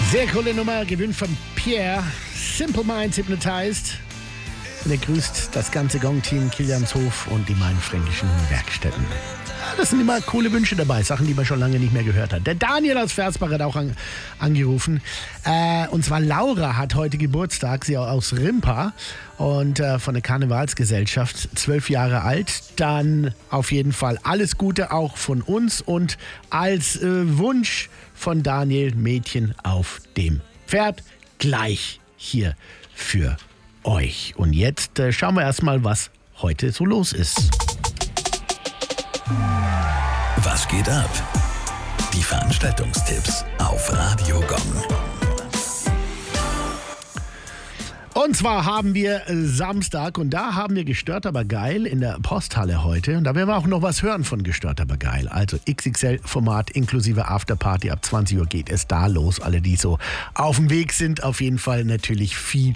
Sehr coole Nummer, gewünscht von Pierre. Simple Minds Hypnotized. Und er grüßt das ganze Gong-Team, Kilianshof und die mainfränkischen Werkstätten. Das sind immer coole Wünsche dabei, Sachen, die man schon lange nicht mehr gehört hat. Der Daniel aus Versbach hat auch angerufen. Und zwar Laura hat heute Geburtstag, sie aus Rimpa und von der Karnevalsgesellschaft, 12 Jahre alt. Dann auf jeden Fall alles Gute auch von uns und als Wunsch von Daniel, Mädchen auf dem Pferd, gleich hier für euch. Und jetzt schauen wir erstmal, was heute so los ist. Was geht ab? Die Veranstaltungstipps auf Radio Gong. Und zwar haben wir Samstag und da haben wir Gestört aber geil in der Posthalle heute. Und da werden wir auch noch was hören von Gestört aber geil. Also XXL-Format inklusive Afterparty. Ab 20 Uhr geht es da los. Alle, die so auf dem Weg sind, auf jeden Fall natürlich viel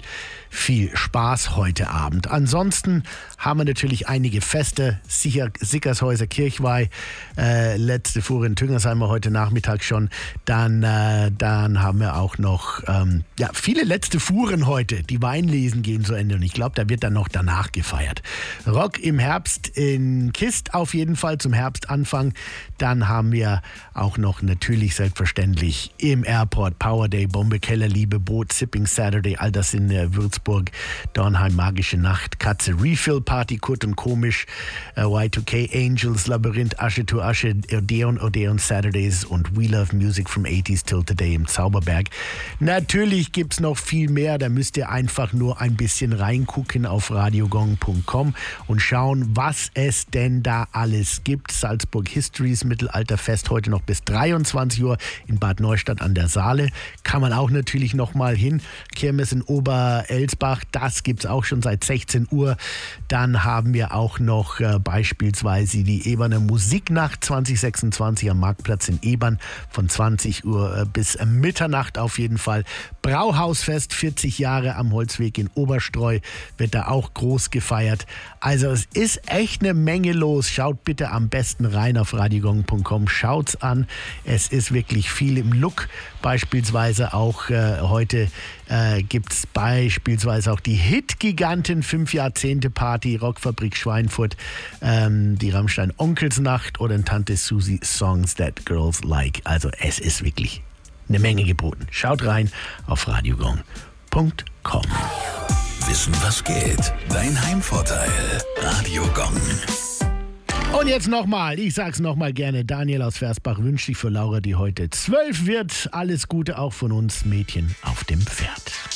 Spaß heute Abend. Ansonsten haben wir natürlich einige Feste. Sickershäuser Kirchweih, letzte Fuhre in Tüngersheimer heute Nachmittag schon. Dann haben wir auch noch viele letzte Fuhren heute. Die Weinlesen gehen zu Ende und ich glaube, da wird dann noch danach gefeiert. Rock im Herbst in Kist auf jeden Fall zum Herbstanfang. Dann haben wir auch noch natürlich selbstverständlich im Airport Power Day, Bombe, Keller, Liebe, Boot, Sipping Saturday, all das in Würzburg, Dornheim, Magische Nacht, Katze, Refill Party, Kurt und Komisch, Y2K, Angels, Labyrinth, Asche to Asche, Odeon Saturdays und We Love Music from 80s till today im Zauberberg. Natürlich gibt's noch viel mehr, da müsst ihr einfach nur ein bisschen reingucken auf radiogong.com und schauen, was es denn da alles gibt. Salzburg Histories Mittelalterfest heute noch bis 23 Uhr in Bad Neustadt an der Saale. Kann man auch natürlich noch mal hin. Kirmes in Oberelsbach, das gibt's auch schon seit 16 Uhr. Dann haben wir auch noch beispielsweise die Eberner Musiknacht 2026 am Marktplatz in Ebern von 20 Uhr bis Mitternacht auf jeden Fall. Brauhausfest 40 Jahre am Holzweg in Oberstreu wird da auch groß gefeiert. Also es ist echt eine Menge los. Schaut bitte am besten rein auf radiogong.com. Schaut's an. Es ist wirklich viel im Look. Beispielsweise auch heute gibt's beispielsweise auch die Hit-Giganten 5 Jahrzehnte Party, Rockfabrik Schweinfurt, die Rammstein Onkelsnacht oder Tante Susi Songs That Girls Like. Also es ist wirklich eine Menge geboten. Schaut rein auf radiogong.com. Wissen, was geht? Dein Heimvorteil. Radio Gong. Und jetzt nochmal, ich sag's nochmal gerne, Daniel aus Versbach wünscht sich für Laura, die heute 12 wird, alles Gute auch von uns, Mädchen auf dem Pferd.